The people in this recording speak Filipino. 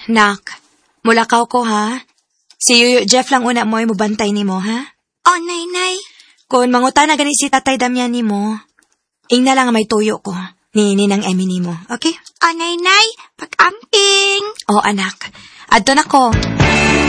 Nak, mulakaw ko ha. Si Yuyo Jeff lang una mo'y mubantay ni mo ha. Oh, Nay. Kung mangutan na gani si Tatay Damian ni mo, ingna lang may tuyo ko ni Ninang Emmy ni mo, okay? Oh, Nay, pag-amping. O anak, adto na ko.